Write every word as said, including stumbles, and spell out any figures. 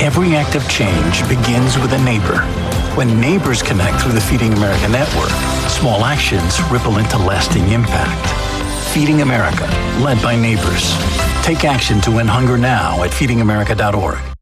Every act of change begins with a neighbor. When neighbors connect through the Feeding America network, small actions ripple into lasting impact. Feeding America, led by neighbors. Take action to end hunger now at feeding america dot org.